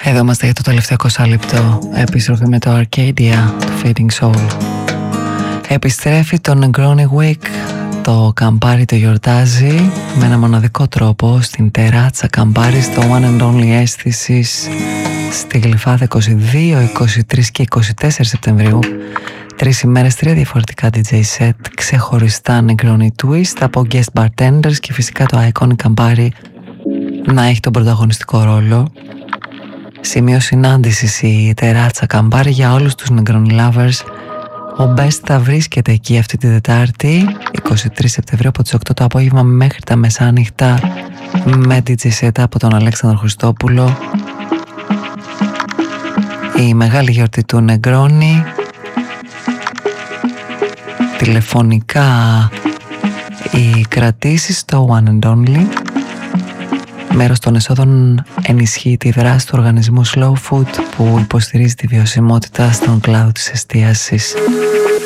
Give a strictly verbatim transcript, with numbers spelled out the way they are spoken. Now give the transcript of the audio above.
Εδώ είμαστε για το τελευταίο είκοσι λεπτό. Επιστροφή με το Arcadia, το Fading Soul. Επιστρέφει το Negroni Week. Το Καμπάρι το γιορτάζει με ένα μοναδικό τρόπο στην τεράτσα Καμπάρι, στο One and Only Αίσθησης στη Γλυφάδα είκοσι δύο, είκοσι τρία και είκοσι τέσσερα Σεπτεμβρίου. Τρεις ημέρες, τρία διαφορετικά ντι τζέι set, ξεχωριστά Negroni Twist από guest bartenders και φυσικά το Iconic Καμπάρι να έχει τον πρωταγωνιστικό ρόλο. Σημείο συνάντησης η τεράτσα Καμπάρι για όλους τους Negroni lovers. Ο Best θα βρίσκεται εκεί αυτή τη Τετάρτη είκοσι τρία Σεπτεμβρίου από τις οκτώ το απόγευμα μέχρι τα μεσάνυχτα με ντι τζέι set από τον Αλέξανδρο Χριστόπουλο. Η μεγάλη γιορτή του Negroni. Τηλεφωνικά οι κρατήσεις στο One and Only. Μέρος των εσόδων ενισχύει τη δράση του οργανισμού Slow Food που υποστηρίζει τη βιωσιμότητα στον κλάδο της εστίασης.